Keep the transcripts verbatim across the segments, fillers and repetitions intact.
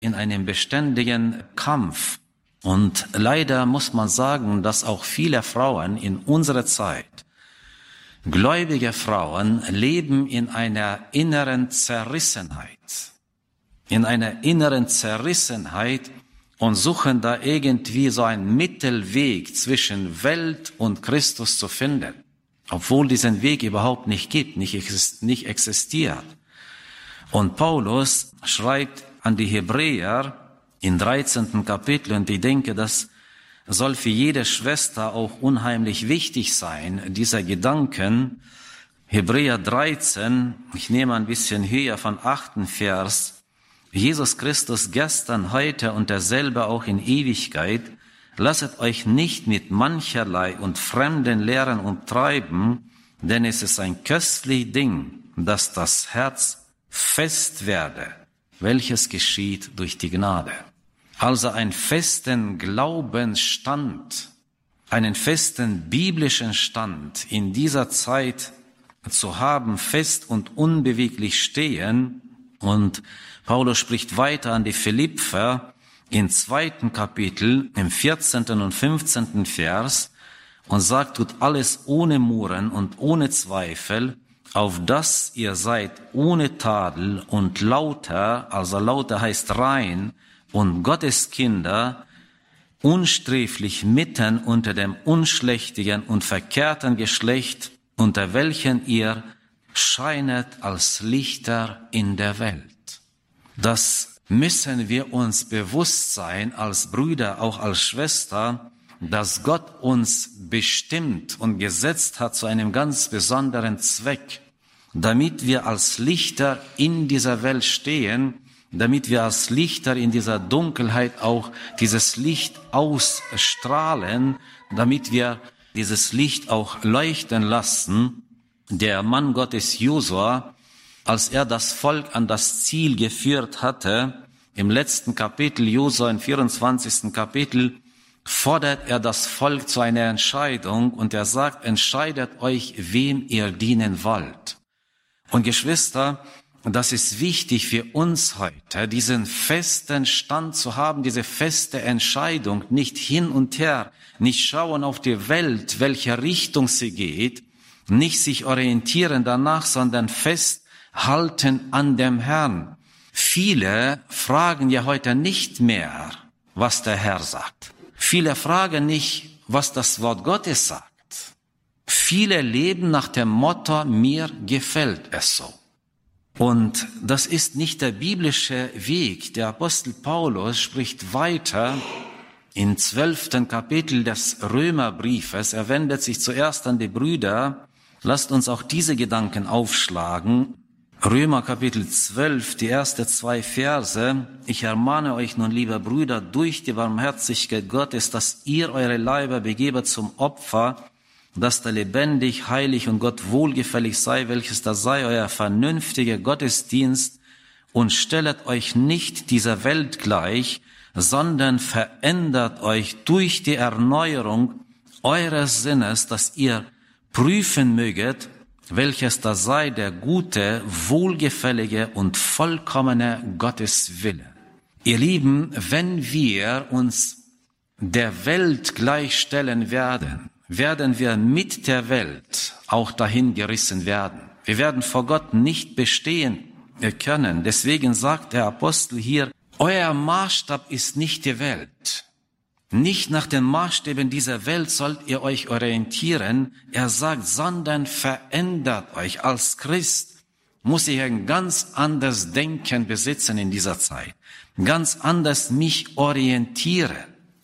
in einem beständigen Kampf. Und leider muss man sagen, dass auch viele Frauen in unserer Zeit, gläubige Frauen, leben in einer inneren Zerrissenheit. In einer inneren Zerrissenheit und suchen da irgendwie so einen Mittelweg zwischen Welt und Christus zu finden. Obwohl diesen Weg überhaupt nicht gibt, nicht existiert. Und Paulus schreibt an die Hebräer im dreizehnten Kapitel, und ich denke, das soll für jede Schwester auch unheimlich wichtig sein, dieser Gedanken. Hebräer dreizehn, ich nehme ein bisschen höher von achten Vers. Jesus Christus gestern, heute und derselbe auch in Ewigkeit. Lasset euch nicht mit mancherlei und fremden Lehren umtreiben, denn es ist ein köstlich Ding, dass das Herz fest werde, welches geschieht durch die Gnade. Also einen festen Glaubensstand, einen festen biblischen Stand in dieser Zeit zu haben, fest und unbeweglich stehen. Und Paulus spricht weiter an die Philipper im zweiten Kapitel, im vierzehnten und fünfzehnten Vers und sagt, tut alles ohne Murren und ohne Zweifel, auf dass ihr seid ohne Tadel und lauter, also lauter heißt rein, und Gottes Kinder, unsträflich mitten unter dem unschlächtigen und verkehrten Geschlecht, unter welchen ihr scheinet als Lichter in der Welt. Das müssen wir uns bewusst sein, als Brüder, auch als Schwester, dass Gott uns bestimmt und gesetzt hat zu einem ganz besonderen Zweck, damit wir als Lichter in dieser Welt stehen, damit wir als Lichter in dieser Dunkelheit auch dieses Licht ausstrahlen, damit wir dieses Licht auch leuchten lassen. Der Mann Gottes Josua, als er das Volk an das Ziel geführt hatte, im letzten Kapitel, Josua im vierundzwanzigsten Kapitel, fordert er das Volk zu einer Entscheidung und er sagt, entscheidet euch, wem ihr dienen wollt. Und Geschwister, das ist wichtig für uns heute, diesen festen Stand zu haben, diese feste Entscheidung, nicht hin und her, nicht schauen auf die Welt, welche Richtung sie geht, nicht sich orientieren danach, sondern festhalten an dem Herrn. Viele fragen ja heute nicht mehr, was der Herr sagt. Viele fragen nicht, was das Wort Gottes sagt. Viele leben nach dem Motto, mir gefällt es so. Und das ist nicht der biblische Weg. Der Apostel Paulus spricht weiter im zwölften Kapitel des Römerbriefes. Er wendet sich zuerst an die Brüder. Lasst uns auch diese Gedanken aufschlagen. Römer Kapitel zwölf, die ersten zwei Verse. Ich ermahne euch nun, liebe Brüder, durch die Barmherzigkeit Gottes, dass ihr eure Leiber begebet zum Opfer, dass da lebendig, heilig und Gott wohlgefällig sei, welches da sei euer vernünftiger Gottesdienst, und stellet euch nicht dieser Welt gleich, sondern verändert euch durch die Erneuerung eures Sinnes, dass ihr prüfen möget, welches da sei der gute, wohlgefällige und vollkommene Gotteswille. Ihr Lieben, wenn wir uns der Welt gleichstellen werden, werden wir mit der Welt auch dahin gerissen werden. Wir werden vor Gott nicht bestehen können. Deswegen sagt der Apostel hier, euer Maßstab ist nicht die Welt. Nicht nach den Maßstäben dieser Welt sollt ihr euch orientieren. Er sagt, sondern verändert euch. Als Christ muss ich ein ganz anderes Denken besitzen in dieser Zeit. Ganz anders mich orientieren.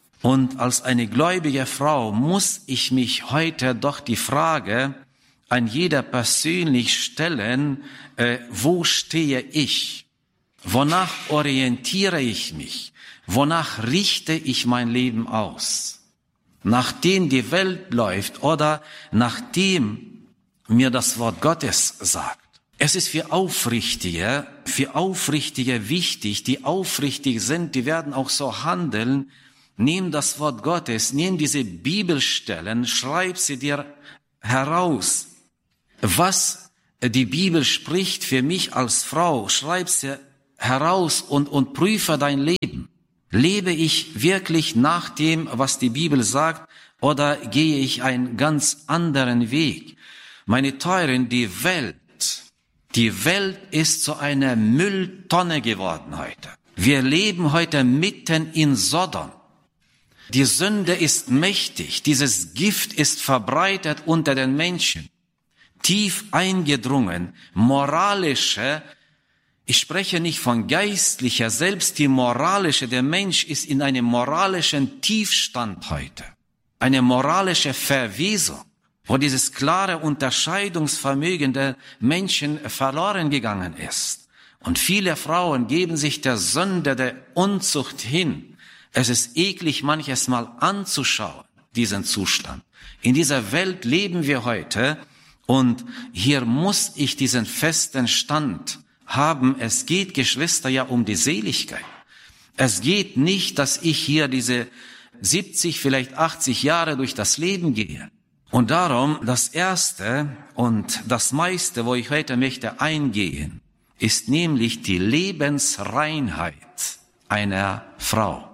Und als eine gläubige Frau muss ich mich heute doch die Frage an jeder persönlich stellen, äh, wo stehe ich? Wonach orientiere ich mich? Wonach richte ich mein Leben aus? Nachdem die Welt läuft oder nachdem mir das Wort Gottes sagt? Es ist für Aufrichtige, für Aufrichtige wichtig, die aufrichtig sind, die werden auch so handeln. Nimm das Wort Gottes, nimm diese Bibelstellen, schreib sie dir heraus. Was die Bibel spricht für mich als Frau, schreib sie heraus und, und prüfe dein Leben. Lebe ich wirklich nach dem, was die Bibel sagt, oder gehe ich einen ganz anderen Weg? Meine Teuren, die Welt, die Welt ist zu einer Mülltonne geworden heute. Wir leben heute mitten in Sodom. Die Sünde ist mächtig, dieses Gift ist verbreitet unter den Menschen, tief eingedrungen, moralische, ich spreche nicht von geistlicher, selbst die moralische, der Mensch ist in einem moralischen Tiefstand heute, eine moralische Verwesung, wo dieses klare Unterscheidungsvermögen der Menschen verloren gegangen ist. Und viele Frauen geben sich der Sünde, der Unzucht hin. Es ist eklig, manches Mal anzuschauen, diesen Zustand. In dieser Welt leben wir heute und hier muss ich diesen festen Stand haben. Es geht, Geschwister, ja um die Seligkeit. Es geht nicht, dass ich hier diese siebzig, vielleicht achtzig Jahre durch das Leben gehe. Und darum, das Erste und das meiste, wo ich heute möchte eingehen, ist nämlich die Lebensreinheit einer Frau.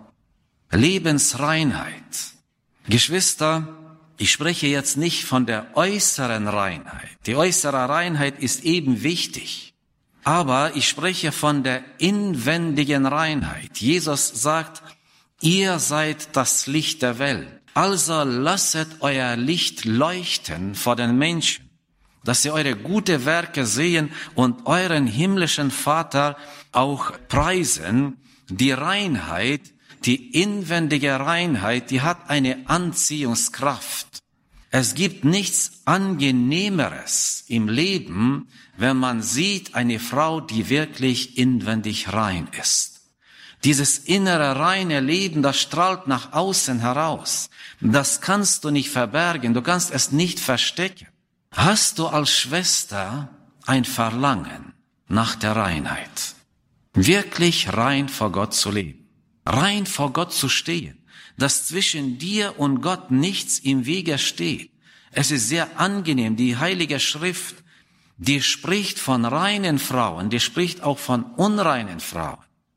Lebensreinheit. Geschwister, ich spreche jetzt nicht von der äußeren Reinheit. Die äußere Reinheit ist eben wichtig. Aber ich spreche von der inwendigen Reinheit. Jesus sagt, ihr seid das Licht der Welt. Also lasset euer Licht leuchten vor den Menschen, dass sie eure gute Werke sehen und euren himmlischen Vater auch preisen. Die Reinheit, die inwendige Reinheit, die hat eine Anziehungskraft. Es gibt nichts Angenehmeres im Leben, wenn man sieht eine Frau, die wirklich inwendig rein ist. Dieses innere reine Leben, das strahlt nach außen heraus. Das kannst du nicht verbergen, du kannst es nicht verstecken. Hast du als Schwester ein Verlangen nach der Reinheit, wirklich rein vor Gott zu leben, rein vor Gott zu stehen, dass zwischen dir und Gott nichts im Wege steht? Es ist sehr angenehm, die Heilige Schrift, die spricht von reinen Frauen, die spricht auch von unreinen Frauen.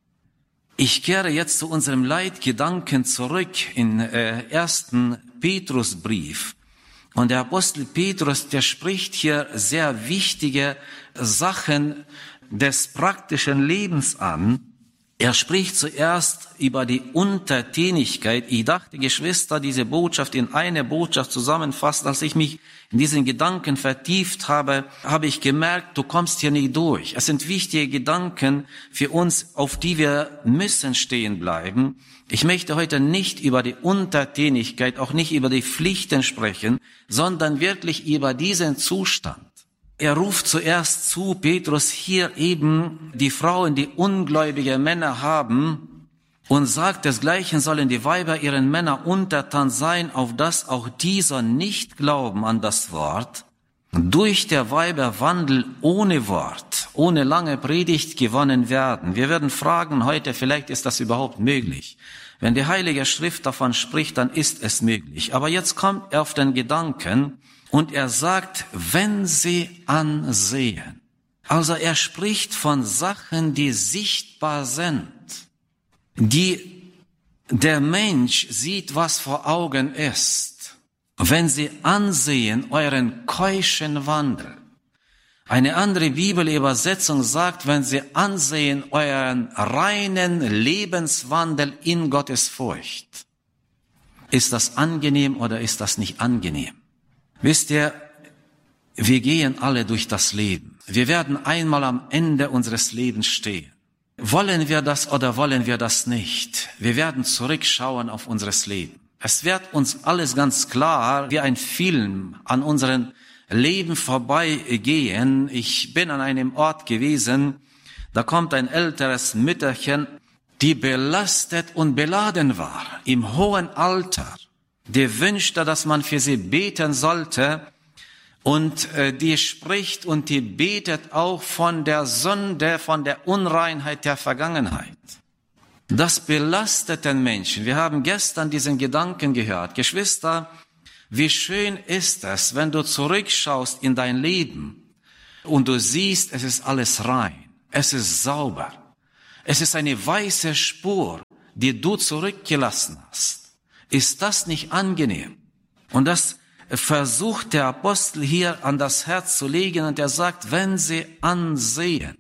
Ich kehre jetzt zu unserem Leitgedanken zurück in äh, ersten Petrusbrief. Und der Apostel Petrus, der spricht hier sehr wichtige Sachen des praktischen Lebens an. Er spricht zuerst über die Untertänigkeit. Ich dachte, Geschwister, diese Botschaft in eine Botschaft zusammenfassen. Als ich mich in diesen Gedanken vertieft habe, habe ich gemerkt, du kommst hier nicht durch. Es sind wichtige Gedanken für uns, auf die wir müssen stehen bleiben. Ich möchte heute nicht über die Untertänigkeit, auch nicht über die Pflichten sprechen, sondern wirklich über diesen Zustand. Er ruft zuerst zu, Petrus, hier eben die Frauen, die ungläubige Männer haben, und sagt, desgleichen sollen die Weiber ihren Männern untertan sein, auf dass auch dieser nicht glauben an das Wort, durch der Weiber Wandel ohne Wort, ohne lange Predigt gewonnen werden. Wir werden fragen heute, vielleicht ist das überhaupt möglich. Wenn die Heilige Schrift davon spricht, dann ist es möglich. Aber jetzt kommt er auf den Gedanken, und er sagt, wenn sie ansehen. Also er spricht von Sachen, die sichtbar sind, die der Mensch sieht, was vor Augen ist. Wenn sie ansehen, euren keuschen Wandel. Eine andere Bibelübersetzung sagt, wenn sie ansehen, euren reinen Lebenswandel in Gottes Furcht. Ist das angenehm oder ist das nicht angenehm? Wisst ihr, wir gehen alle durch das Leben. Wir werden einmal am Ende unseres Lebens stehen. Wollen wir das oder wollen wir das nicht? Wir werden zurückschauen auf unseres Leben. Es wird uns alles ganz klar wie ein Film an unserem Leben vorbeigehen. Ich bin an einem Ort gewesen, da kommt ein älteres Mütterchen, die belastet und beladen war, im hohen Alter. Die wünschte, dass man für sie beten sollte, und äh, die spricht und die betet auch von der Sünde, von der Unreinheit der Vergangenheit. Das belastet den Menschen. Wir haben gestern diesen Gedanken gehört. Geschwister, wie schön ist es, wenn du zurückschaust in dein Leben und du siehst, es ist alles rein, es ist sauber. Es ist eine weiße Spur, die du zurückgelassen hast. Ist das nicht angenehm? Und das versucht der Apostel hier an das Herz zu legen, und er sagt, wenn sie ansehen,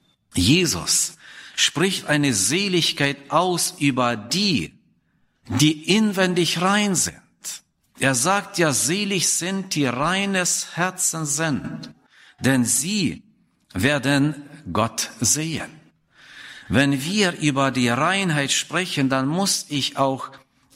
Jesus spricht eine Seligkeit aus über die, die inwendig rein sind. Er sagt ja, selig sind, die reines Herzen sind, denn sie werden Gott sehen. Wenn wir über die Reinheit sprechen, dann muss ich auch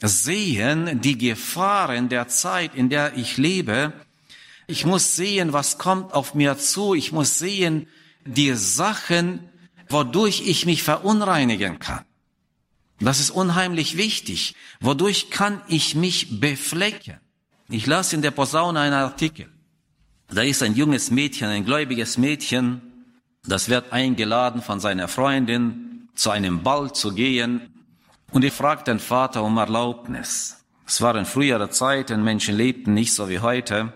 sehen die Gefahren der Zeit, in der ich lebe. Ich muss sehen, was kommt auf mir zu. Ich muss sehen die Sachen, wodurch ich mich verunreinigen kann. Das ist unheimlich wichtig. Wodurch kann ich mich beflecken? Ich las in der Posaune einen Artikel. Da ist ein junges Mädchen, ein gläubiges Mädchen, das wird eingeladen von seiner Freundin, zu einem Ball zu gehen. Und er fragt den Vater um Erlaubnis. Es war in früherer Zeiten, Menschen lebten nicht so wie heute.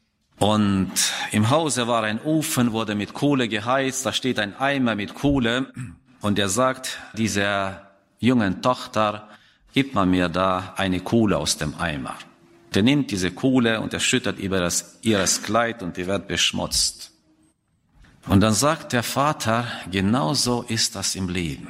Und im Hause war ein Ofen, wurde mit Kohle geheizt, da steht ein Eimer mit Kohle. Und er sagt dieser jungen Tochter, gib mal mir da eine Kohle aus dem Eimer. Der nimmt diese Kohle und er schüttet über das, ihres Kleid und die wird beschmutzt. Und dann sagt der Vater, genauso ist das im Leben.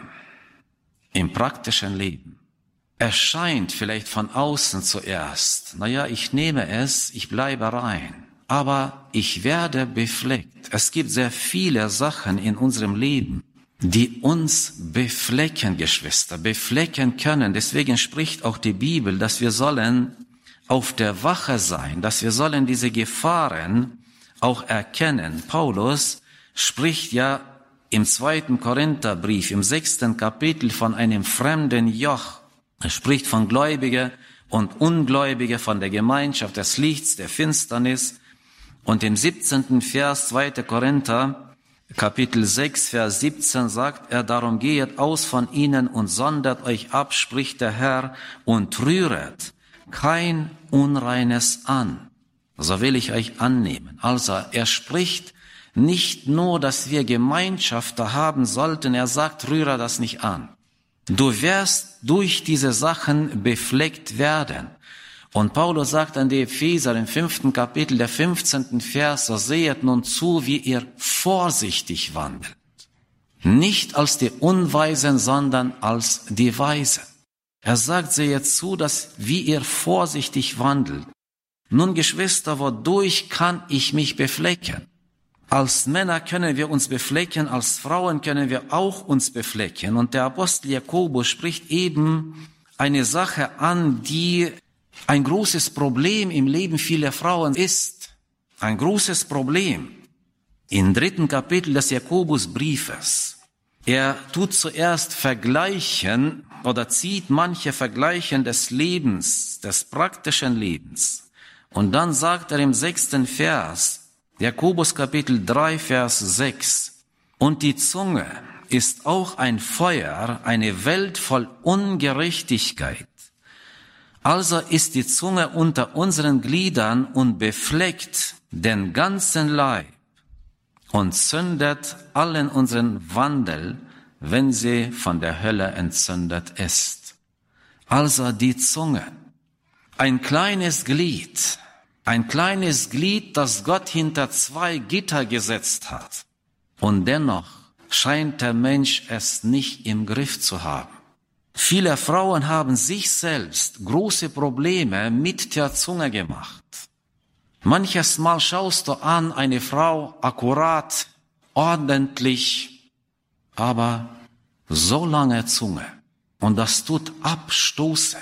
Im praktischen Leben. Es scheint vielleicht von außen zuerst, naja, ich nehme es, ich bleibe rein, aber ich werde befleckt. Es gibt sehr viele Sachen in unserem Leben, die uns beflecken, Geschwister, beflecken können. Deswegen spricht auch die Bibel, dass wir sollen auf der Wache sein, dass wir sollen diese Gefahren auch erkennen. Paulus spricht ja im zweiten Korintherbrief, im sechsten Kapitel von einem fremden Joch. Er spricht von Gläubigen und Ungläubigen, von der Gemeinschaft des Lichts, der Finsternis. Und im siebzehnten Vers, zweiter Korinther, Kapitel sechs, Vers siebzehn, sagt er, darum gehet aus von ihnen und sondert euch ab, spricht der Herr, und rühret kein Unreines an. So will ich euch annehmen. Also er spricht nicht nur, dass wir Gemeinschaft da haben sollten, er sagt, rühre das nicht an. Du wirst durch diese Sachen befleckt werden. Und Paulus sagt an die Epheser im fünften Kapitel, der fünfzehnten Vers, so sehet nun zu, wie ihr vorsichtig wandelt. Nicht als die Unweisen, sondern als die Weisen. Er sagt, sehet zu, dass wie ihr vorsichtig wandelt. Nun, Geschwister, wodurch kann ich mich beflecken? Als Männer können wir uns beflecken, als Frauen können wir auch uns beflecken. Und der Apostel Jakobus spricht eben eine Sache an, die ein großes Problem im Leben vieler Frauen ist. Ein großes Problem. Im dritten Kapitel des Jakobusbriefes. Er tut zuerst Vergleichen oder zieht manche Vergleichen des Lebens, des praktischen Lebens. Und dann sagt er im sechsten Vers, Jakobus Kapitel drei, Vers sechs, und die Zunge ist auch ein Feuer, eine Welt voll Ungerechtigkeit. Also ist die Zunge unter unseren Gliedern und befleckt den ganzen Leib und zündet allen unseren Wandel, wenn sie von der Hölle entzündet ist. Also die Zunge, ein kleines Glied, Ein kleines Glied, das Gott hinter zwei Gitter gesetzt hat. Und dennoch scheint der Mensch es nicht im Griff zu haben. Viele Frauen haben sich selbst große Probleme mit der Zunge gemacht. Manches Mal schaust du an eine Frau akkurat, ordentlich, aber so lange Zunge. Und das tut abstoßen.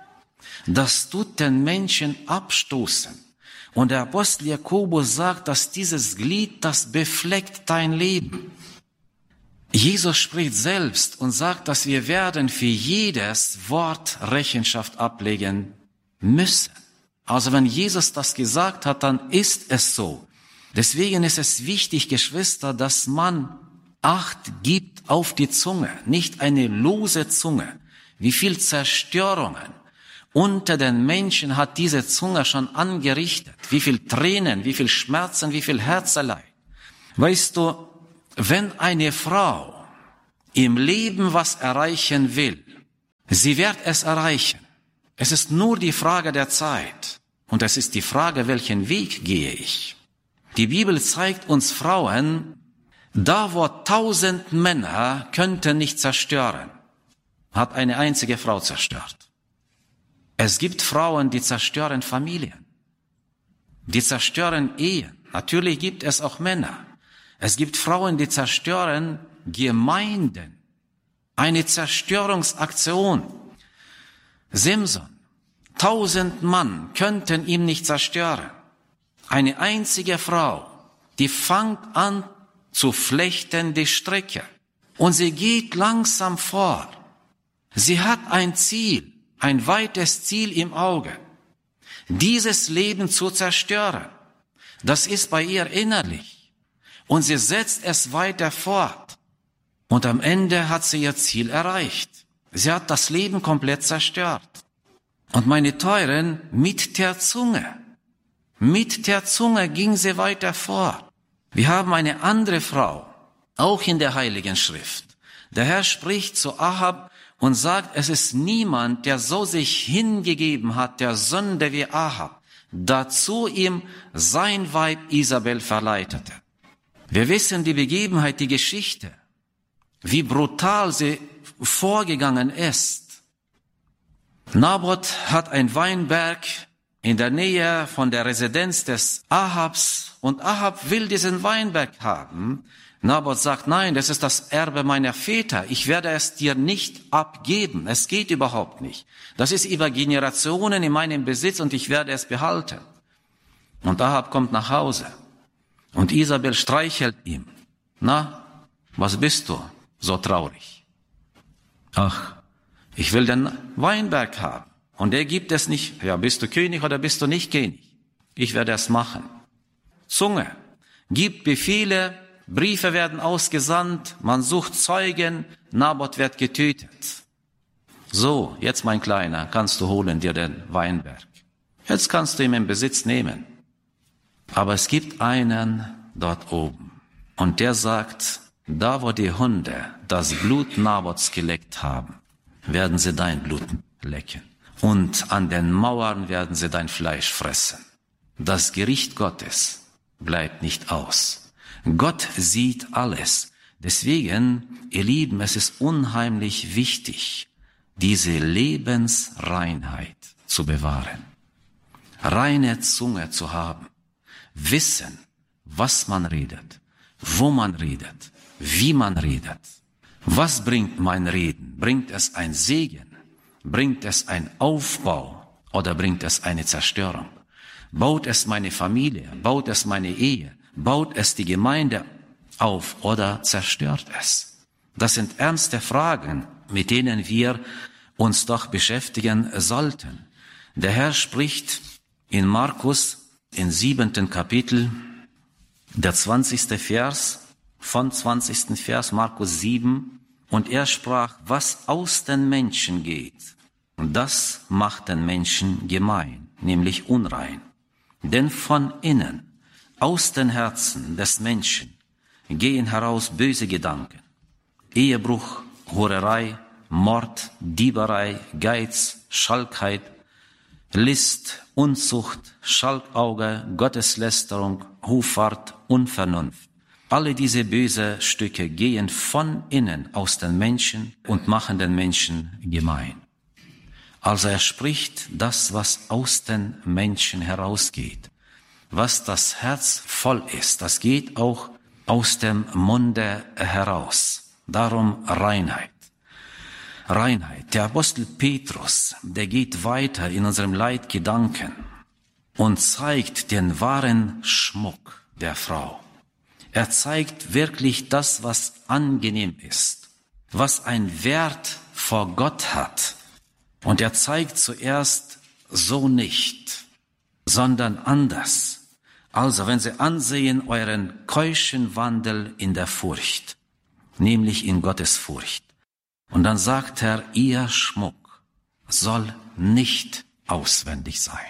Das tut den Menschen abstoßen. Und der Apostel Jakobus sagt, dass dieses Glied, das befleckt dein Leben. Jesus spricht selbst und sagt, dass wir werden für jedes Wort Rechenschaft ablegen müssen. Also wenn Jesus das gesagt hat, dann ist es so. Deswegen ist es wichtig, Geschwister, dass man Acht gibt auf die Zunge, nicht eine lose Zunge. Wie viel Zerstörungen unter den Menschen hat diese Zunge schon angerichtet. Wie viel Tränen, wie viel Schmerzen, wie viel Herzeleid. Weißt du, wenn eine Frau im Leben was erreichen will, sie wird es erreichen. Es ist nur die Frage der Zeit. Und es ist die Frage, welchen Weg gehe ich? Die Bibel zeigt uns Frauen, da wo tausend Männer könnten nicht zerstören, hat eine einzige Frau zerstört. Es gibt Frauen, die zerstören Familien. Die zerstören Ehen. Natürlich gibt es auch Männer. Es gibt Frauen, die zerstören Gemeinden. Eine Zerstörungsaktion. Simson. Tausend Mann könnten ihn nicht zerstören. Eine einzige Frau, die fängt an zu flechten die Stricke. Und sie geht langsam vor. Sie hat ein Ziel, ein weites Ziel im Auge. Dieses Leben zu zerstören. Das ist bei ihr innerlich. Und sie setzt es weiter fort. Und am Ende hat sie ihr Ziel erreicht. Sie hat das Leben komplett zerstört. Und meine Teuren, mit der Zunge, mit der Zunge ging sie weiter vor. Wir haben eine andere Frau, auch in der Heiligen Schrift. Der Herr spricht zu Ahab und sagt, es ist niemand, der so sich hingegeben hat, der Sünde wie Ahab, dazu ihm sein Weib Isabel verleitete. Wir wissen die Begebenheit, die Geschichte, wie brutal sie vorgegangen ist. Naboth hat einen Weinberg in der Nähe von der Residenz des Ahabs und Ahab will diesen Weinberg haben. Naboth sagt, nein, das ist das Erbe meiner Väter. Ich werde es dir nicht abgeben. Es geht überhaupt nicht. Das ist über Generationen in meinem Besitz und ich werde es behalten. Und Ahab kommt nach Hause und Isabel streichelt ihm. Na, was bist du so traurig? Ach, ich will den Weinberg haben. Und er gibt es nicht. Ja, bist du König oder bist du nicht König? Ich werde es machen. Zunge gibt Befehle, Briefe werden ausgesandt, man sucht Zeugen, Naboth wird getötet. So, jetzt mein Kleiner, kannst du holen dir den Weinberg. Jetzt kannst du ihn in Besitz nehmen. Aber es gibt einen dort oben. Und der sagt, da wo die Hunde das Blut Naboths geleckt haben, werden sie dein Blut lecken. Und an den Mauern werden sie dein Fleisch fressen. Das Gericht Gottes bleibt nicht aus. Gott sieht alles. Deswegen, ihr Lieben, es ist unheimlich wichtig, diese Lebensreinheit zu bewahren. Reine Zunge zu haben. Wissen, was man redet, wo man redet, wie man redet. Was bringt mein Reden? Bringt es ein Segen? Bringt es ein Aufbau? Oder bringt es eine Zerstörung? Baut es meine Familie? Baut es meine Ehe? Baut es die Gemeinde auf oder zerstört es? Das sind ernste Fragen, mit denen wir uns doch beschäftigen sollten. Der Herr spricht in Markus, im siebenten Kapitel, der zwanzigste Vers, von zwanzigsten Vers, Markus sieben, und er sprach, was aus den Menschen geht, das macht den Menschen gemein, nämlich unrein. Denn von innen, aus den Herzen des Menschen, gehen heraus böse Gedanken, Ehebruch, Hurerei, Mord, Dieberei, Geiz, Schalkheit, List, Unzucht, Schalkauge, Gotteslästerung, Hoffart, Unvernunft. Alle diese böse Stücke gehen von innen aus den Menschen und machen den Menschen gemein. Also er spricht das, was aus den Menschen herausgeht. Was das Herz voll ist, das geht auch aus dem Munde heraus. Darum Reinheit. Reinheit. Der Apostel Petrus, der geht weiter in unserem Leitgedanken und zeigt den wahren Schmuck der Frau. Er zeigt wirklich das, was angenehm ist, was einen Wert vor Gott hat. Und er zeigt zuerst so nicht, sondern anders. Also, wenn Sie ansehen, euren keuschen Wandel in der Furcht, nämlich in Gottes Furcht. Und dann sagt er, ihr Schmuck soll nicht auswendig sein.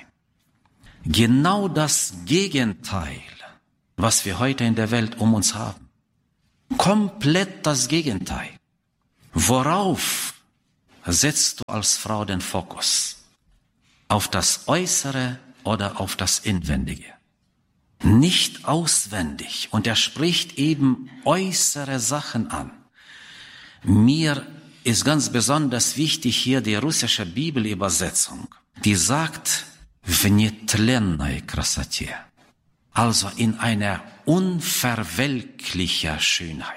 Genau das Gegenteil, was wir heute in der Welt um uns haben. Komplett das Gegenteil. Worauf setzt du als Frau den Fokus? Auf das Äußere oder auf das Inwendige? Nicht auswendig. Und er spricht eben äußere Sachen an. Mir ist ganz besonders wichtig hier die russische Bibelübersetzung. Die sagt, в нетленной красоте. Also in einer unverwelklicher Schönheit.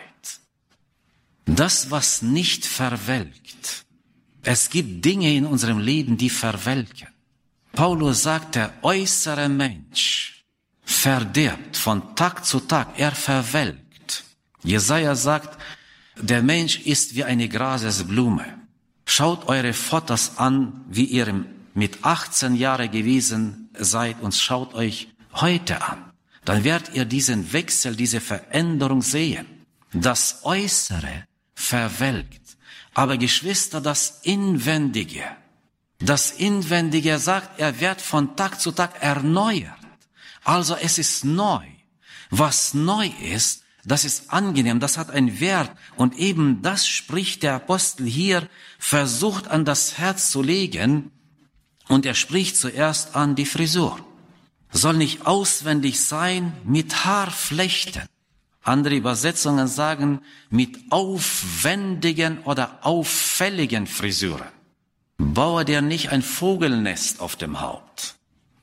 Das, was nicht verwelkt. Es gibt Dinge in unserem Leben, die verwelken. Paulus sagt, der äußere Mensch verdirbt von Tag zu Tag, er verwelkt. Jesaja sagt, der Mensch ist wie eine Grasesblume. Schaut eure Fotos an, wie ihr mit achtzehn Jahren gewesen seid und schaut euch heute an. Dann werdet ihr diesen Wechsel, diese Veränderung sehen. Das Äußere verwelkt. Aber Geschwister, das Inwendige, das Inwendige sagt, er wird von Tag zu Tag erneuert. Also es ist neu. Was neu ist, das ist angenehm, das hat einen Wert. Und eben das spricht der Apostel hier, versucht an das Herz zu legen. Und er spricht zuerst an die Frisur. Soll nicht auswendig sein mit Haarflechten. Andere Übersetzungen sagen mit aufwendigen oder auffälligen Frisuren. Baue dir nicht ein Vogelnest auf dem Haupt.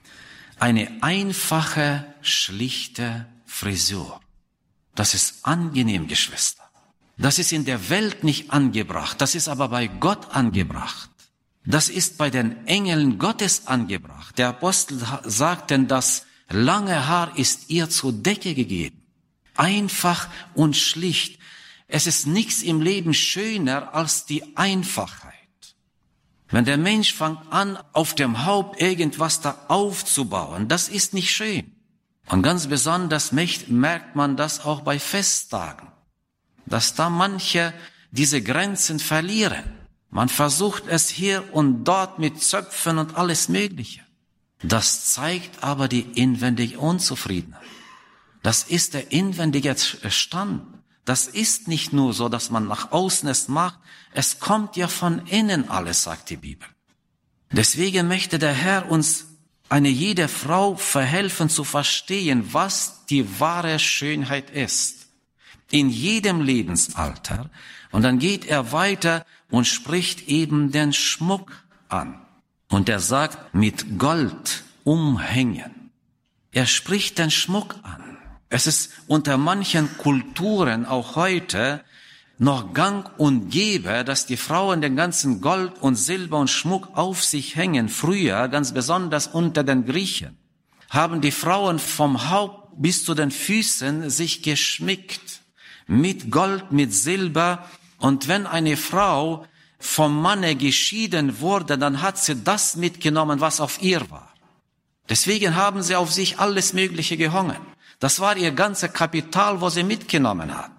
Eine einfache, schlichte Frisur. Das ist angenehm, Geschwister. Das ist in der Welt nicht angebracht, das ist aber bei Gott angebracht. Das ist bei den Engeln Gottes angebracht. Der Apostel sagt denn, das lange Haar ist ihr zur Decke gegeben. Einfach und schlicht. Es ist nichts im Leben schöner als die Einfachheit. Wenn der Mensch fängt an, auf dem Haupt irgendwas da aufzubauen, das ist nicht schön. Und ganz besonders merkt man das auch bei Festtagen, dass da manche diese Grenzen verlieren. Man versucht es hier und dort mit Zöpfen und alles Mögliche. Das zeigt aber die inwendige Unzufriedenheit. Das ist der inwendige Stand. Das ist nicht nur so, dass man nach außen es macht. Es kommt ja von innen alles, sagt die Bibel. Deswegen möchte der Herr uns, eine jede Frau, verhelfen zu verstehen, was die wahre Schönheit ist. In jedem Lebensalter. Und dann geht er weiter und spricht eben den Schmuck an. Und er sagt, mit Gold umhängen. Er spricht den Schmuck an. Es ist unter manchen Kulturen auch heute noch gang und gäbe, dass die Frauen den ganzen Gold und Silber und Schmuck auf sich hängen. Früher, ganz besonders unter den Griechen, haben die Frauen vom Haupt bis zu den Füßen sich geschmückt. Mit Gold, mit Silber. Und wenn eine Frau vom Manne geschieden wurde, dann hat sie das mitgenommen, was auf ihr war. Deswegen haben sie auf sich alles Mögliche gehangen. Das war ihr ganzes Kapital, was sie mitgenommen hat.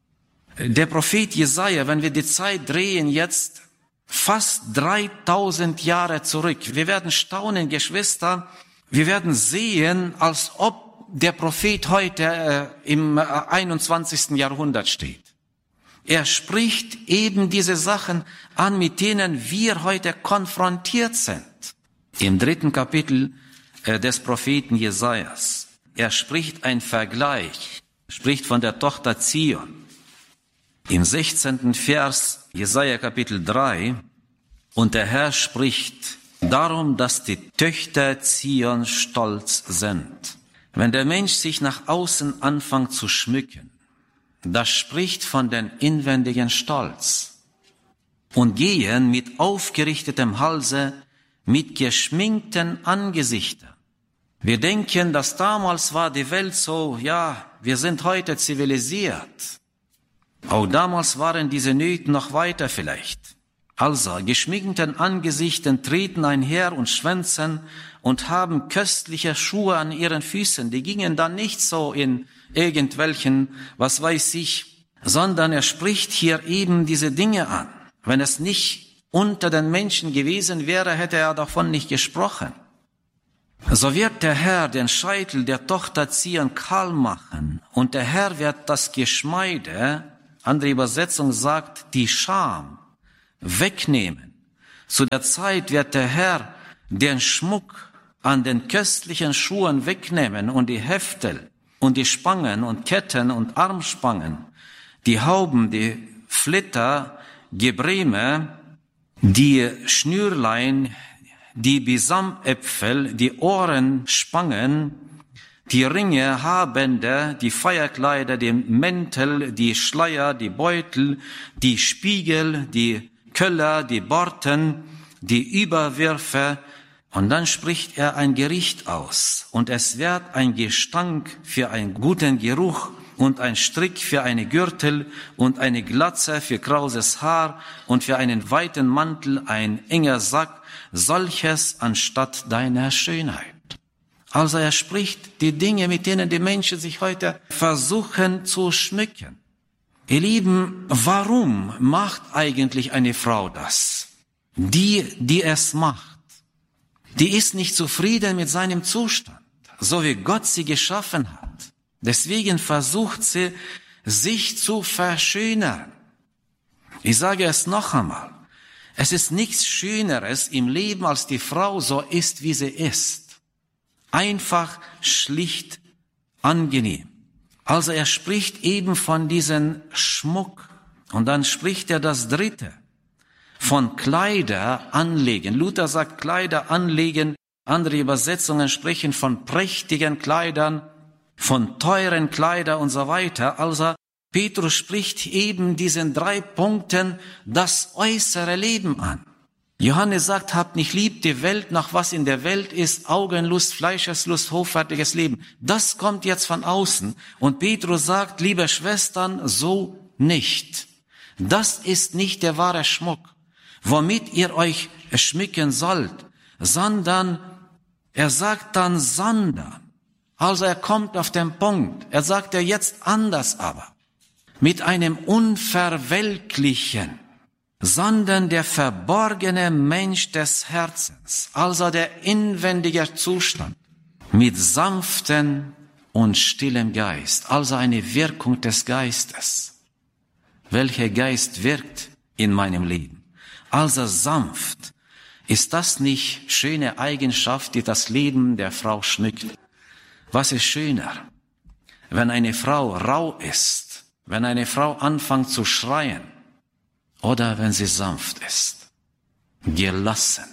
Der Prophet Jesaja, wenn wir die Zeit drehen jetzt fast dreitausend Jahre zurück, wir werden staunen, Geschwister, wir werden sehen, als ob der Prophet heute äh, im einundzwanzigsten Jahrhundert steht. Er spricht eben diese Sachen an, mit denen wir heute konfrontiert sind. Im dritten Kapitel äh, des Propheten Jesajas. Er spricht ein Vergleich, spricht von der Tochter Zion. Im sechzehnten Vers, Jesaja Kapitel drei, und der Herr spricht darum, dass die Töchter Zion stolz sind. Wenn der Mensch sich nach außen anfängt zu schmücken, das spricht von den inwendigen Stolz. Und gehen mit aufgerichtetem Halse, mit geschminkten Angesichtern. Wir denken, dass damals war die Welt so, ja, wir sind heute zivilisiert. Auch damals waren diese Nöte noch weiter vielleicht. Also, geschminkten Angesichten treten einher und schwänzen und haben köstliche Schuhe an ihren Füßen. Die gingen dann nicht so in irgendwelchen, was weiß ich, sondern er spricht hier eben diese Dinge an. Wenn es nicht unter den Menschen gewesen wäre, hätte er davon nicht gesprochen. So wird der Herr den Scheitel der Tochter Zion kahl machen und der Herr wird das Geschmeide Andere Übersetzung sagt, die Scham wegnehmen. Zu der Zeit wird der Herr den Schmuck an den köstlichen Schuhen wegnehmen und die Heftel und die Spangen und Ketten und Armspangen, die Hauben, die Flitter, Gebreme, die Schnürlein, die Bisamäpfel, die Ohrenspangen, die Ringe, Haarbänder, die Feierkleider, die Mäntel, die Schleier, die Beutel, die Spiegel, die Köller, die Borten, die Überwürfe. Und dann spricht er ein Gericht aus. Und es wird ein Gestank für einen guten Geruch und ein Strick für eine Gürtel und eine Glatze für krauses Haar und für einen weiten Mantel ein enger Sack, solches anstatt deiner Schönheit. Also er spricht die Dinge, mit denen die Menschen sich heute versuchen zu schmücken. Ihr Lieben, warum macht eigentlich eine Frau das? Die, die es macht, die ist nicht zufrieden mit seinem Zustand, so wie Gott sie geschaffen hat. Deswegen versucht sie, sich zu verschönern. Ich sage es noch einmal. Es ist nichts Schöneres im Leben, als die Frau so ist, wie sie ist. Einfach, schlicht, angenehm. Also er spricht eben von diesem Schmuck. Und dann spricht er das Dritte. Von Kleider anlegen. Luther sagt Kleider anlegen. Andere Übersetzungen sprechen von prächtigen Kleidern, von teuren Kleidern und so weiter. Also Petrus spricht eben diesen drei Punkten das äußere Leben an. Johannes sagt, habt nicht lieb die Welt, nach was in der Welt ist, Augenlust, Fleischeslust, hoffärtiges Leben. Das kommt jetzt von außen. Und Petrus sagt, liebe Schwestern, so nicht. Das ist nicht der wahre Schmuck, womit ihr euch schmücken sollt, sondern, er sagt dann, sondern. Also er kommt auf den Punkt. Er sagt ja jetzt anders aber. Mit einem unverwelklichen, sondern der verborgene Mensch des Herzens, also der inwendige Zustand, mit sanftem und stillem Geist, also eine Wirkung des Geistes. Welcher Geist wirkt in meinem Leben? Also sanft. Ist das nicht schöne Eigenschaft, die das Leben der Frau schmückt? Was ist schöner? Wenn eine Frau rau ist, wenn eine Frau anfängt zu schreien, oder wenn sie sanft ist, gelassen,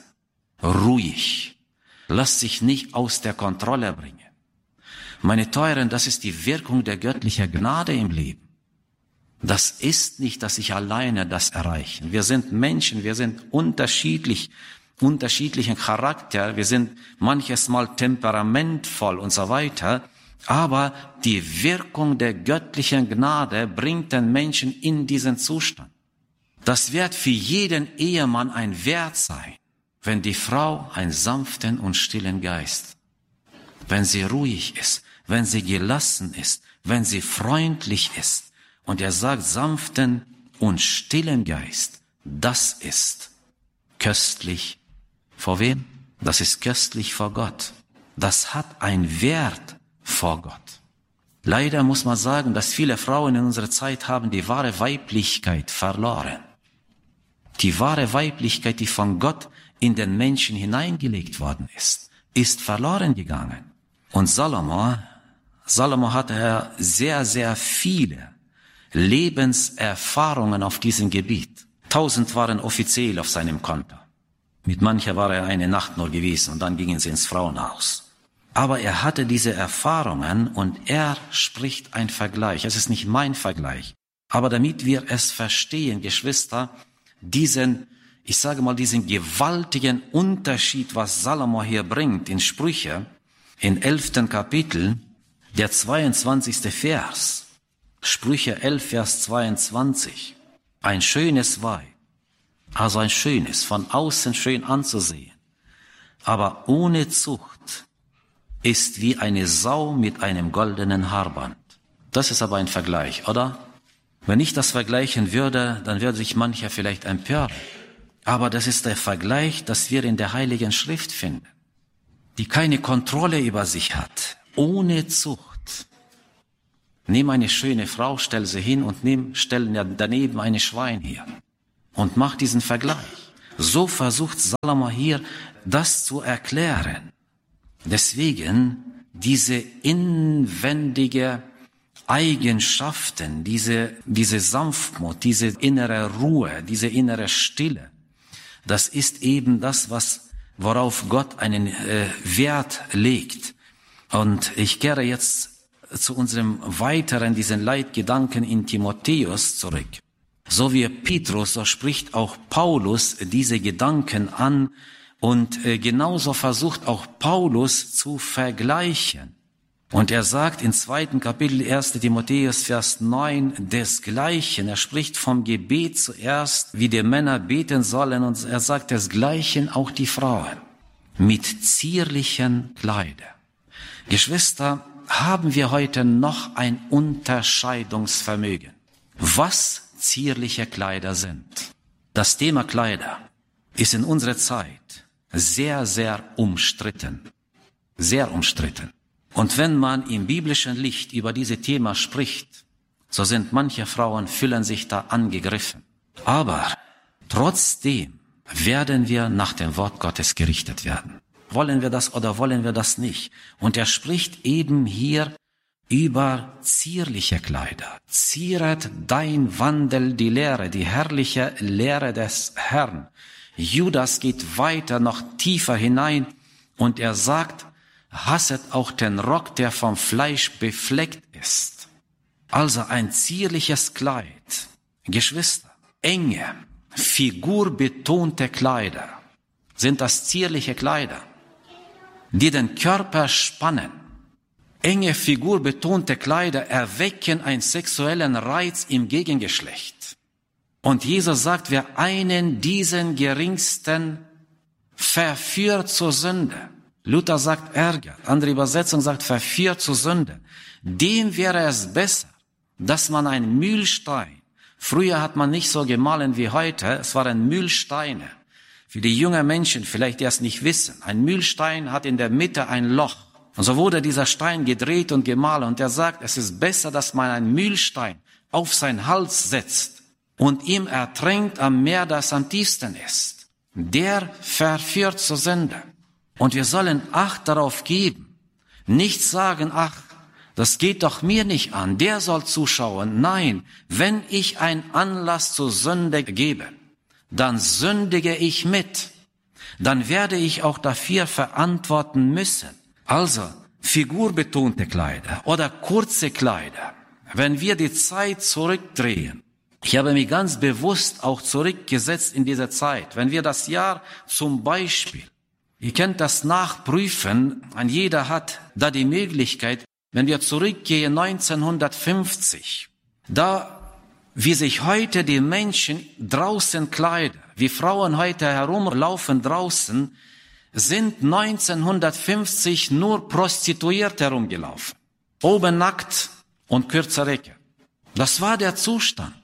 ruhig, lässt sich nicht aus der Kontrolle bringen. Meine Teuren, das ist die Wirkung der göttlichen Gnade im Leben. Das ist nicht, dass ich alleine das erreiche. Wir sind Menschen, wir sind unterschiedlich, unterschiedlichen Charakter, wir sind manches Mal temperamentvoll und so weiter, aber die Wirkung der göttlichen Gnade bringt den Menschen in diesen Zustand. Das wird für jeden Ehemann ein Wert sein, wenn die Frau einen sanften und stillen Geist, wenn sie ruhig ist, wenn sie gelassen ist, wenn sie freundlich ist. Und er sagt, sanften und stillen Geist, das ist köstlich. Vor wem? Das ist köstlich vor Gott. Das hat einen Wert vor Gott. Leider muss man sagen, dass viele Frauen in unserer Zeit haben die wahre Weiblichkeit verloren. Die wahre Weiblichkeit, die von Gott in den Menschen hineingelegt worden ist, ist verloren gegangen. Und Salomo, Salomo hatte sehr, sehr viele Lebenserfahrungen auf diesem Gebiet. Tausend waren offiziell auf seinem Konto. Mit mancher war er eine Nacht nur gewesen und dann gingen sie ins Frauenhaus. Aber er hatte diese Erfahrungen und er spricht ein Vergleich. Es ist nicht mein Vergleich. Aber damit wir es verstehen, Geschwister, diesen, ich sage mal, diesen gewaltigen Unterschied, was Salomo hier bringt in Sprüche, in elften Kapitel, der zweiundzwanzigste Vers, Sprüche elf, Vers zweiundzwanzig, ein schönes Weib, also ein schönes, von außen schön anzusehen, aber ohne Zucht ist wie eine Sau mit einem goldenen Haarband. Das ist aber ein Vergleich, oder? Wenn ich das vergleichen würde, dann würde sich mancher vielleicht empören. Aber das ist der Vergleich, das wir in der Heiligen Schrift finden, die keine Kontrolle über sich hat, ohne Zucht. Nimm eine schöne Frau, stell sie hin und nimm, stell daneben eine Schwein her. Und mach diesen Vergleich. So versucht Salomo hier, das zu erklären. Deswegen diese inwendige Eigenschaften, diese, diese Sanftmut, diese innere Ruhe, diese innere Stille, das ist eben das, was, worauf Gott einen äh, Wert legt. Und ich kehre jetzt zu unserem weiteren, diesen Leitgedanken in Timotheus zurück. So wie Petrus, so spricht auch Paulus diese Gedanken an und äh, genauso versucht auch Paulus zu vergleichen. Und er sagt in zweiten Kapitel erster Timotheus, Vers neun, desgleichen. Er spricht vom Gebet zuerst, wie die Männer beten sollen. Und er sagt desgleichen auch die Frauen mit zierlichen Kleidern. Geschwister, haben wir heute noch ein Unterscheidungsvermögen, was zierliche Kleider sind. Das Thema Kleider ist in unserer Zeit sehr, sehr umstritten. Sehr umstritten. Und wenn man im biblischen Licht über dieses Thema spricht, so sind manche Frauen, fühlen sich da angegriffen. Aber trotzdem werden wir nach dem Wort Gottes gerichtet werden. Wollen wir das oder wollen wir das nicht? Und er spricht eben hier über zierliche Kleider. Zieret dein Wandel die Lehre, die herrliche Lehre des Herrn. Judas geht weiter, noch tiefer hinein und er sagt, hasset auch den Rock, der vom Fleisch befleckt ist. Also ein zierliches Kleid. Geschwister, enge, figurbetonte Kleider. Sind das zierliche Kleider, die den Körper spannen? Enge, figurbetonte Kleider erwecken einen sexuellen Reiz im Gegengeschlecht. Und Jesus sagt, wer einen diesen geringsten verführt zur Sünde, Luther sagt ärgert, andere Übersetzung sagt verführt zur Sünde, dem wäre es besser, dass man einen Mühlstein, früher hat man nicht so gemahlen wie heute, es waren Mühlsteine. Für die jungen Menschen, vielleicht die es nicht wissen, ein Mühlstein hat in der Mitte ein Loch. Und so wurde dieser Stein gedreht und gemahlen. Und er sagt, es ist besser, dass man einen Mühlstein auf seinen Hals setzt und ihm ertränkt am Meer, das am tiefsten ist. Der verführt zur Sünde. Und wir sollen Acht darauf geben. Nicht sagen, ach, das geht doch mir nicht an, der soll zuschauen. Nein, wenn ich einen Anlass zur Sünde gebe, dann sündige ich mit. Dann werde ich auch dafür verantworten müssen. Also, figurbetonte Kleider oder kurze Kleider. Wenn wir die Zeit zurückdrehen, ich habe mich ganz bewusst auch zurückgesetzt in dieser Zeit. Wenn wir das Jahr zum Beispiel, ihr könnt das nachprüfen, ein jeder hat da die Möglichkeit, wenn wir zurückgehen neunzehnhundertfünfzig, da wie sich heute die Menschen draußen kleiden, wie Frauen heute herumlaufen draußen, sind neunzehnhundertfünfzig nur Prostituiert herumgelaufen. Oben nackt und kürzer Röcke. Das war der Zustand.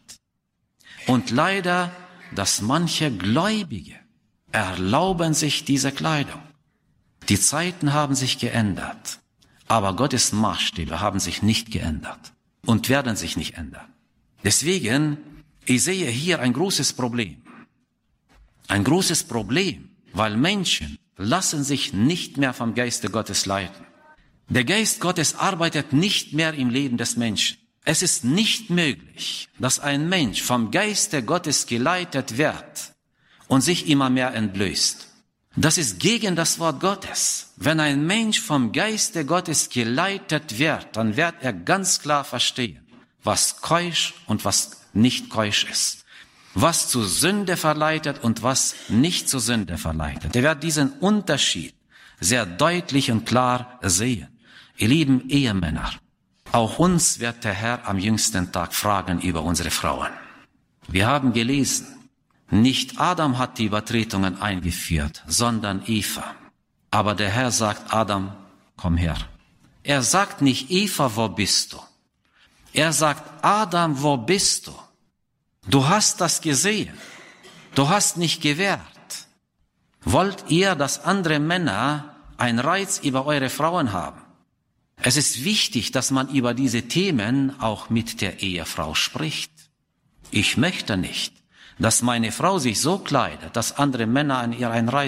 Und leider, dass manche Gläubige erlauben sich diese Kleidung. Die Zeiten haben sich geändert. Aber Gottes Maßstäbe haben sich nicht geändert und werden sich nicht ändern. Deswegen, ich sehe hier ein großes Problem. Ein großes Problem, weil Menschen lassen sich nicht mehr vom Geiste Gottes leiten. Der Geist Gottes arbeitet nicht mehr im Leben des Menschen. Es ist nicht möglich, dass ein Mensch vom Geiste Gottes geleitet wird und sich immer mehr entblößt. Das ist gegen das Wort Gottes. Wenn ein Mensch vom Geiste Gottes geleitet wird, dann wird er ganz klar verstehen, was keusch und was nicht keusch ist. Was zur Sünde verleitet und was nicht zur Sünde verleitet. Er wird diesen Unterschied sehr deutlich und klar sehen. Ihr lieben Ehemänner, auch uns wird der Herr am jüngsten Tag fragen über unsere Frauen. Wir haben gelesen, nicht Adam hat die Übertretungen eingeführt, sondern Eva. Aber der Herr sagt Adam, komm her. Er sagt nicht Eva, wo bist du? Er sagt Adam, wo bist du? Du hast das gesehen. Du hast nicht gewährt. Wollt ihr, dass andere Männer einen Reiz über eure Frauen haben? Es ist wichtig, dass man über diese Themen auch mit der Ehefrau spricht. Ich möchte nicht, dass meine Frau sich so kleidet, dass andere Männer an ihr einen Reiz